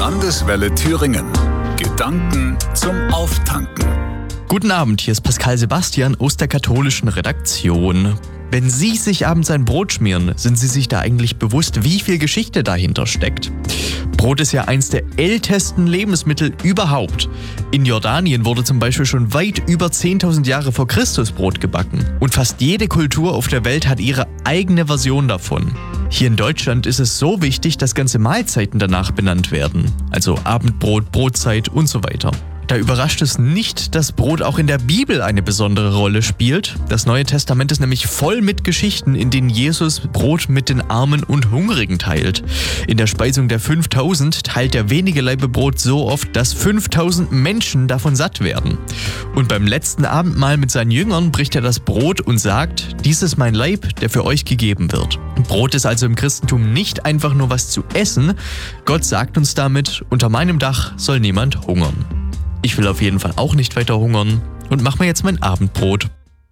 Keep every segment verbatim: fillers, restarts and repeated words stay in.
Landeswelle Thüringen. Gedanken zum Auftanken. Guten Abend, hier ist Pascal Sebastian aus der katholischen Redaktion. Wenn Sie sich abends ein Brot schmieren, sind Sie sich da eigentlich bewusst, wie viel Geschichte dahinter steckt? Brot ist ja eins der ältesten Lebensmittel überhaupt. In Jordanien wurde zum Beispiel schon weit über zehntausend Jahre vor Christus Brot gebacken. Und fast jede Kultur auf der Welt hat ihre eigene Version davon. Hier in Deutschland ist es so wichtig, dass ganze Mahlzeiten danach benannt werden. Also Abendbrot, Brotzeit und so weiter. Da überrascht es nicht, dass Brot auch in der Bibel eine besondere Rolle spielt. Das Neue Testament ist nämlich voll mit Geschichten, in denen Jesus Brot mit den Armen und Hungrigen teilt. In der Speisung der fünftausend teilt er wenige Laibe Brot so oft, dass fünftausend Menschen davon satt werden. Und beim letzten Abendmahl mit seinen Jüngern bricht er das Brot und sagt: Dies ist mein Leib, der für euch gegeben wird. Brot ist also im Christentum nicht einfach nur was zu essen. Gott sagt uns damit: Unter meinem Dach soll niemand hungern. Ich will auf jeden Fall auch nicht weiter hungern und mach mir jetzt mein Abendbrot.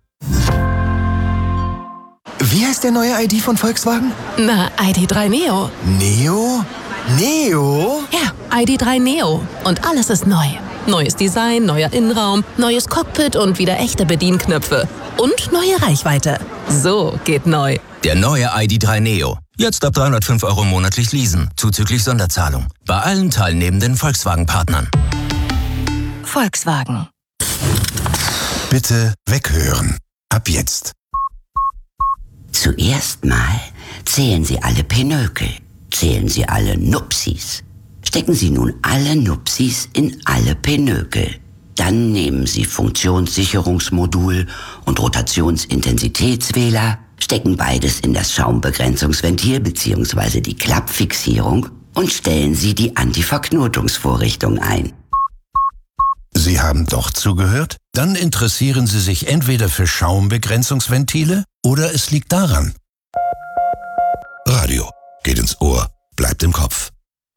Wie heißt der neue I D von Volkswagen? Na, I D drei Neo. Neo? Neo? Ja, I D drei Neo. Und alles ist neu. Neues Design, neuer Innenraum, neues Cockpit und wieder echte Bedienknöpfe. Und neue Reichweite. So geht neu. Der neue I D drei Neo. Jetzt ab dreihundertfünf Euro monatlich leasen, zuzüglich Sonderzahlung. Bei allen teilnehmenden Volkswagen-Partnern. Volkswagen. Bitte weghören. Ab jetzt. Zuerst mal zählen Sie alle Pinökel. Zählen Sie alle Nupsis. Stecken Sie nun alle Nupsis in alle Pinökel. Dann nehmen Sie Funktionssicherungsmodul und Rotationsintensitätswähler, stecken beides in das Schaumbegrenzungsventil bzw. die Klappfixierung und stellen Sie die Antiverknotungsvorrichtung ein. Sie haben doch zugehört? Dann interessieren Sie sich entweder für Schaumbegrenzungsventile oder es liegt daran. Radio geht ins Ohr, bleibt im Kopf.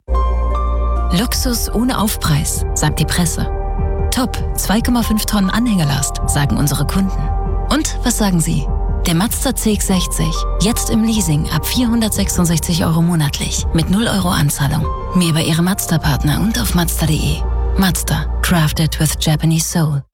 Luxus ohne Aufpreis, sagt die Presse. Top, zwei Komma fünf Tonnen Anhängelast, sagen unsere Kunden. Und was sagen Sie? Der Mazda C X sechzig, jetzt im Leasing ab vierhundertsechsundsechzig Euro monatlich, mit null Euro Anzahlung. Mehr bei Ihrem Mazda-Partner und auf Mazda punkt de. Mazda, crafted with Japanese soul.